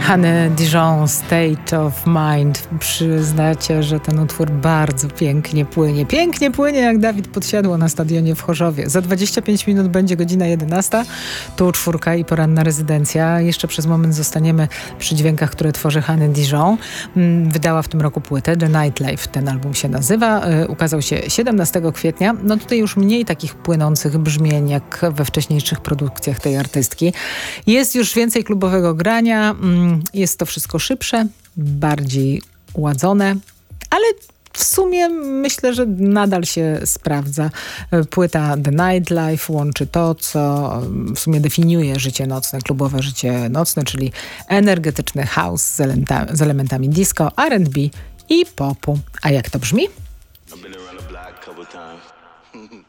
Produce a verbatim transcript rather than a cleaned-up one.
Honey Dijon, State of Mind. Przyznacie, że ten utwór bardzo pięknie płynie. Pięknie płynie jak Dawid Podsiadło na stadionie w Chorzowie. Za dwadzieścia pięć minut będzie godzina jedenasta. Tu czwórka i poranna rezydencja. Jeszcze przez moment zostaniemy przy dźwiękach, które tworzy Honey Dijon. Wydała w tym roku płytę The Nightlife. Ten album się nazywa. Ukazał się siedemnastego kwietnia. No tutaj już mniej takich płynących brzmień jak we wcześniejszych produkcjach tej artystki. Jest już więcej klubowego grania. Jest to wszystko szybsze, bardziej ładzone, ale w sumie myślę, że nadal się sprawdza. Płyta The Nightlife łączy to, co w sumie definiuje życie nocne, klubowe życie nocne, czyli energetyczny house z, elenta- z elementami disco, R and B i popu. A jak to brzmi? I've been around the block a couple times.